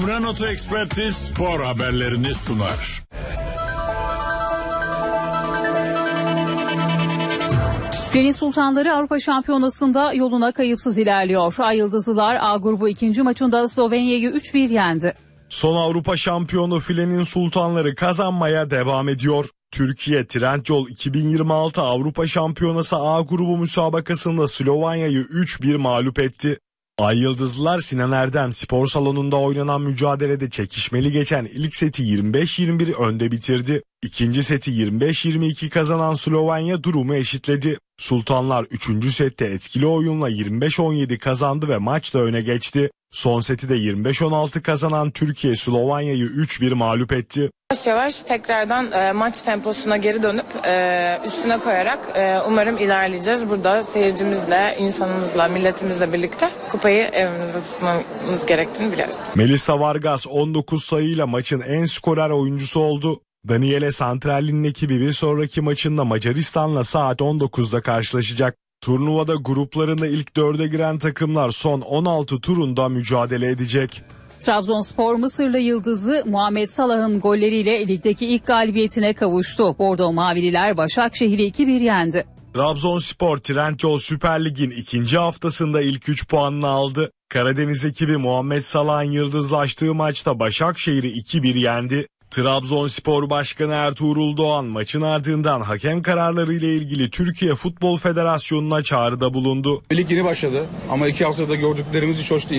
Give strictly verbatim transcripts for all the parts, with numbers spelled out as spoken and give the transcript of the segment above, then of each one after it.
Renault Expertiz spor haberlerini sunar. Deniz Sultanları Avrupa Şampiyonası'nda yoluna kayıpsız ilerliyor. Ay Yıldızlılar A grubu ikinci maçında Slovenya'yı üç bir yendi. Son Avrupa şampiyonu filenin sultanları kazanmaya devam ediyor. Türkiye Trendyol iki bin yirmi altı Avrupa Şampiyonası A grubu müsabakasında Slovenya'yı üç bir mağlup etti. Ay Yıldızlılar Sinan Erdem Spor Salonu'nda oynanan mücadelede çekişmeli geçen ilk seti yirmi beş yirmi bir önde bitirdi. İkinci seti yirmi beş yirmi iki kazanan Slovenya durumu eşitledi. Sultanlar üçüncü sette etkili oyunla yirmi beş on yedi kazandı ve maçta öne geçti. Son seti de yirmi beş on altı kazanan Türkiye Slovenya'yı üç bir mağlup etti. Yavaş yavaş tekrardan e, maç temposuna geri dönüp e, üstüne koyarak e, umarım ilerleyeceğiz. Burada seyircimizle, insanımızla, milletimizle birlikte kupayı evimizde tutmamız gerektiğini biliyoruz. Melissa Vargas on dokuz sayıyla maçın en skorer oyuncusu oldu. Daniele Santralli'nin ekibi bir sonraki maçında Macaristan'la saat on dokuzda karşılaşacak. Turnuvada gruplarında ilk dörde giren takımlar son on altı turunda mücadele edecek. Trabzonspor Mısırlı yıldızı Muhammed Salah'ın golleriyle ligdeki ilk galibiyetine kavuştu. Bordo Mavililer Başakşehir'i iki bir yendi. Trabzonspor Trendyol Süper Lig'in ikinci haftasında ilk üç puanını aldı. Karadeniz ekibi Muhammed Salah'ın yıldızlaştığı maçta Başakşehir'i iki bir yendi. Trabzonspor Başkanı Ertuğrul Doğan maçın ardından hakem kararları ile ilgili Türkiye Futbol Federasyonu'na çağrıda bulundu. Lig yeni başladı ama iki haftada gördüklerimiz hiç hoş değil.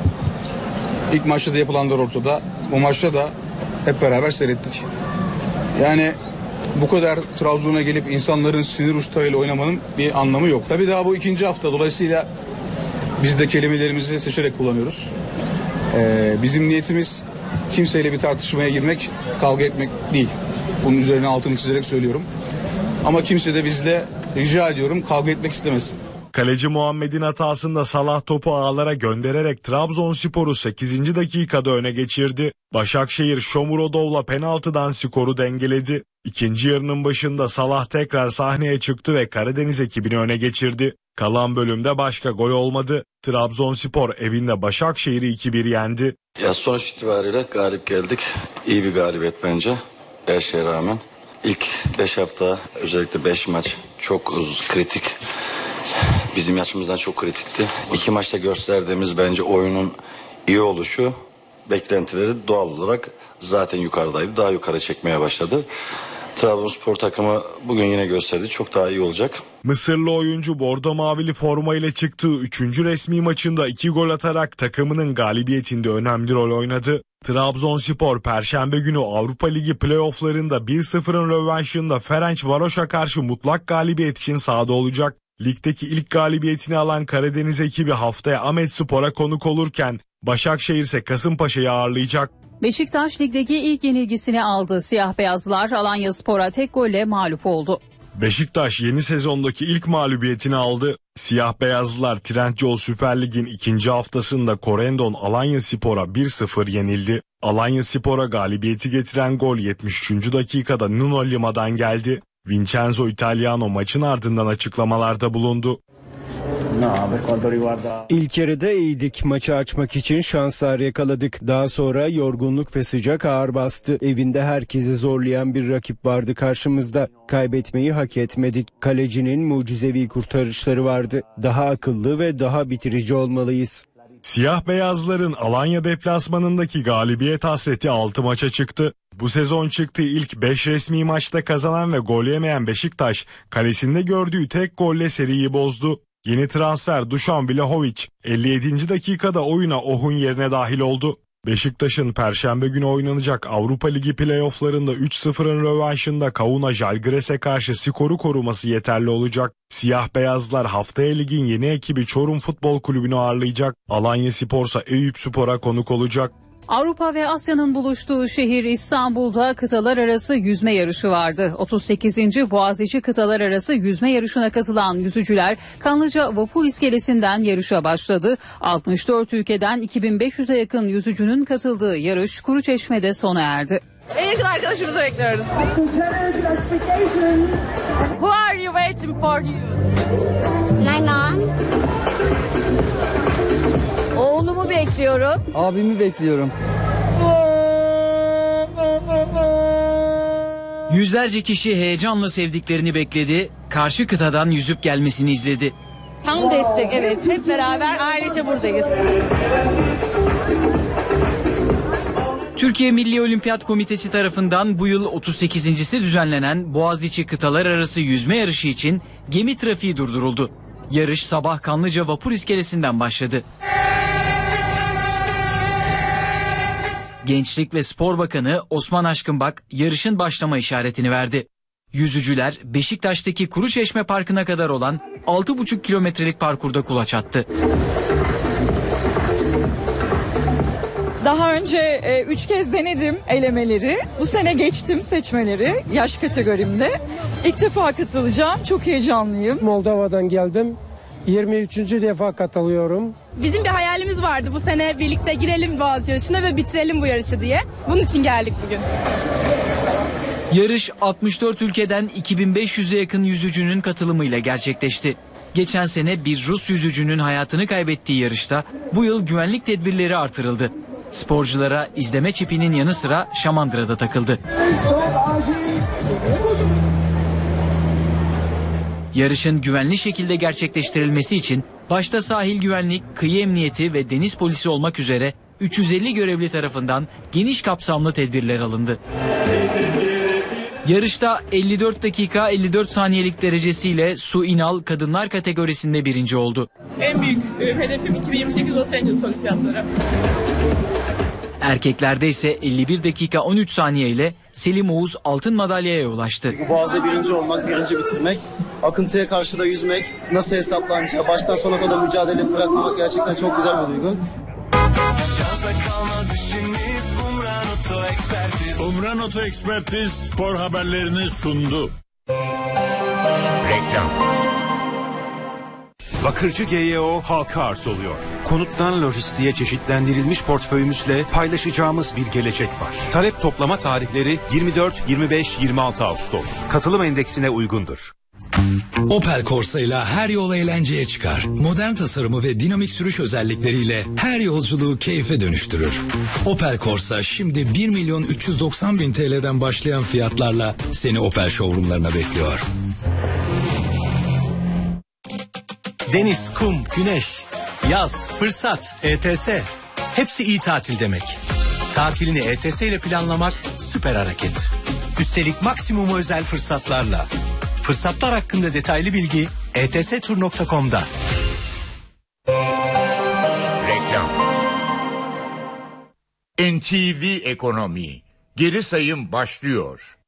İlk maçta da yapılanlar ortada. Bu maçta da hep beraber seyrettik. Yani bu kadar Trabzon'a gelip insanların sinir uçlarıyla oynamanın bir anlamı yok. Tabii daha bu ikinci hafta, dolayısıyla biz de kelimelerimizi seçerek kullanıyoruz. Ee, bizim niyetimiz kimseyle bir tartışmaya girmek, kavga etmek değil. Bunun üzerine altını çizerek söylüyorum. Ama kimse de bizle, rica ediyorum, kavga etmek istemesin. Kaleci Muhammed'in hatasında Salah topu ağlara göndererek Trabzonspor'u sekizinci dakikada öne geçirdi. Başakşehir Shomurodov'la penaltıdan skoru dengeledi. İkinci yarının başında Salah tekrar sahneye çıktı ve Karadeniz ekibini öne geçirdi. Kalan bölümde başka gol olmadı. Trabzonspor evinde Başakşehir'i iki bir yendi. Ya sonuç itibariyle galip geldik. İyi bir galibiyet bence her şeye rağmen. İlk beş hafta, özellikle beş maç çok kritik. Bizim yaşımızdan çok kritikti. İki maçta gösterdiğimiz bence oyunun iyi oluşu, beklentileri doğal olarak zaten yukarıdaydı. Daha yukarı çekmeye başladı. Trabzonspor takımı bugün yine gösterdi. Çok daha iyi olacak. Mısırlı oyuncu bordo mavili formayla çıktığı üçüncü resmi maçında iki gol atarak takımının galibiyetinde önemli rol oynadı. Trabzonspor Perşembe günü Avrupa Ligi playofflarında bir sıfırın rövanşında Ferencvaros'a karşı mutlak galibiyet için sahada olacak. Ligdeki ilk galibiyetini alan Karadeniz ekibi haftaya Ahmetspor'a konuk olurken Başakşehir ise Kasımpaşa'yı ağırlayacak. Beşiktaş ligdeki ilk yenilgisini aldı. Siyah beyazlılar Alanyaspor'a tek golle mağlup oldu. Beşiktaş yeni sezondaki ilk mağlubiyetini aldı. Siyah beyazlılar Trendyol Süper Lig'in ikinci haftasında Corendon Alanyaspor'a bir sıfır yenildi. Alanyaspor'a galibiyeti getiren gol yetmiş üçüncü dakikada Nuno Lima'dan geldi. Vincenzo Italiano maçın ardından açıklamalarda bulundu. İlk yarıda iyiydik. Maçı açmak için şanslar yakaladık. Daha sonra yorgunluk ve sıcak ağır bastı. Evinde herkesi zorlayan bir rakip vardı karşımızda. Kaybetmeyi hak etmedik. Kalecinin mucizevi kurtarışları vardı. Daha akıllı ve daha bitirici olmalıyız. Siyah beyazların Alanya deplasmanındaki galibiyet hasreti altı maça çıktı. Bu sezon çıktığı ilk beş resmi maçta kazanan ve gol yemeyen Beşiktaş, kalesinde gördüğü tek golle seriyi bozdu. Yeni transfer Dušan Vlahović elli yedinci dakikada oyuna Ohun yerine dahil oldu. Beşiktaş'ın Perşembe günü oynanacak Avrupa Ligi playofflarında üç sıfırın rövanşında Kauna Žalgiris'e karşı skoru koruması yeterli olacak. Siyah beyazlar haftaya ligin yeni ekibi Çorum Futbol Kulübü'nü ağırlayacak. Alanyaspor'sa Eyüpspor'a konuk olacak. Avrupa ve Asya'nın buluştuğu şehir İstanbul'da kıtalar arası yüzme yarışı vardı. otuz sekizinci Boğaziçi kıtalar arası yüzme yarışına katılan yüzücüler Kanlıca Vapur İskelesi'nden yarışa başladı. altmış dört ülkeden iki bin beş yüze yakın yüzücünün katıldığı yarış Kuruçeşme'de sona erdi. En yakın arkadaşımızı bekliyoruz. Who are you waiting for? My mom. Oğlumu bekliyorum. Abimi bekliyorum. Yüzlerce kişi heyecanla sevdiklerini bekledi, karşı kıtadan yüzüp gelmesini izledi. Tam destek, evet. Hep beraber ailece buradayız. Türkiye Milli Olimpiyat Komitesi tarafından bu yıl otuz sekizincisi düzenlenen Boğaziçi Kıtalar Arası Yüzme Yarışı için gemi trafiği durduruldu. Yarış sabah Kanlıca Vapur İskelesi'nden başladı. Gençlik ve Spor Bakanı Osman Aşkınbak yarışın başlama işaretini verdi. Yüzücüler Beşiktaş'taki Kuruçeşme Parkı'na kadar olan altı buçuk kilometrelik parkurda kulaç attı. Daha önce e, üç kez denedim elemeleri. Bu sene geçtim seçmeleri yaş kategorimde. İlk defa katılacağım. Çok heyecanlıyım. Moldova'dan geldim. yirmi üçüncü defa katılıyorum. Bizim bir hayalimiz vardı bu sene birlikte girelim Boğaziçi yarışına ve bitirelim bu yarışı diye. Bunun için geldik bugün. Yarış altmış dört ülkeden iki bin beş yüze yakın yüzücünün katılımıyla gerçekleşti. Geçen sene bir Rus yüzücünün hayatını kaybettiği yarışta bu yıl güvenlik tedbirleri artırıldı. Sporculara izleme çipinin yanı sıra şamandırada takıldı. Yarışın güvenli şekilde gerçekleştirilmesi için başta sahil güvenlik, kıyı emniyeti ve deniz polisi olmak üzere üç yüz elli görevli tarafından geniş kapsamlı tedbirler alındı. Yarışta elli dört dakika elli dört saniyelik derecesiyle Su İnal kadınlar kategorisinde birinci oldu. En büyük e, hedefim iki bin yirmi sekiz Los Angeles Olimpiyatları. Erkeklerde ise elli bir dakika on üç saniye ile Selim Oğuz altın madalyaya ulaştı. Boğaz'da birinci olmak, birinci bitirmek, akıntıya karşı da yüzmek, nasıl hesaplanacağı, baştan sona kadar mücadele bırakmamak gerçekten çok güzel bir duygu. Umran Oto Ekspertiz spor haberlerini sundu. Reklam. Bakırcı G Y O halka arz oluyor. Konuttan lojistiğe çeşitlendirilmiş portföyümüzle paylaşacağımız bir gelecek var. Talep toplama tarihleri yirmi dört, yirmi beş, yirmi altı Ağustos. Katılım endeksine uygundur. Opel Corsa ile her yol eğlenceye çıkar. Modern tasarımı ve dinamik sürüş özellikleriyle her yolculuğu keyfe dönüştürür. Opel Corsa şimdi bir milyon üç yüz doksan bin T L'den başlayan fiyatlarla seni Opel showroomlarına bekliyor. Deniz, kum, güneş, yaz, fırsat, E T S. Hepsi iyi tatil demek. Tatilini E T S ile planlamak süper hareket. Üstelik maksimum özel fırsatlarla. Fırsatlar hakkında detaylı bilgi e t s tur nokta com'da. Reklam. N T V Ekonomi. Geri sayım başlıyor.